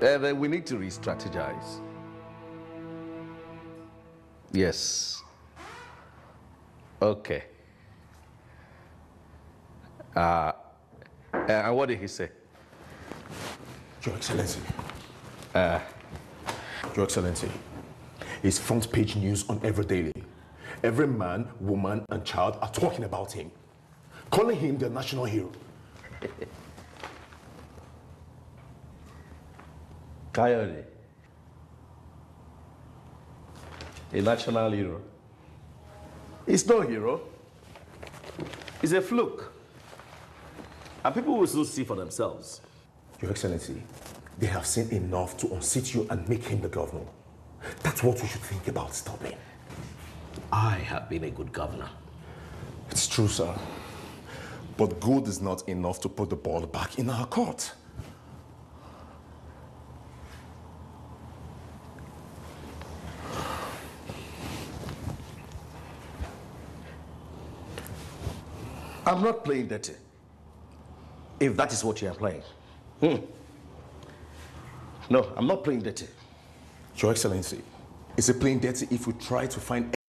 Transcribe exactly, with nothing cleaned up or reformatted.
Uh, then we need to re-strategize. Yes. Okay. Uh, and what did he say? Your Excellency. Uh, Your Excellency. It's front page news on Every Daily. Every man, woman, and child are talking about him, calling him the national hero. Kayode, a national hero. He's no hero. He's a fluke. And people will soon see for themselves. Your Excellency, they have seen enough to unseat you and make him the governor. That's what we should think about stopping. I have been a good governor. It's true, sir. But good is not enough to put the ball back in our court. I'm not playing dirty, if that is what you are playing. Hmm. No, I'm not playing dirty. Your Excellency, it's a playing dirty if we try to find